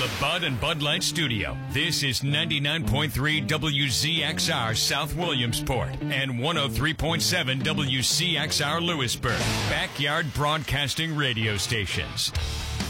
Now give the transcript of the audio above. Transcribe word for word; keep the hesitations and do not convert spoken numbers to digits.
the Bud and Bud Light Studio, this is ninety-nine point three W Z X R South Williamsport and one oh three point seven W C X R Lewisburg, Backyard Broadcasting Radio Stations.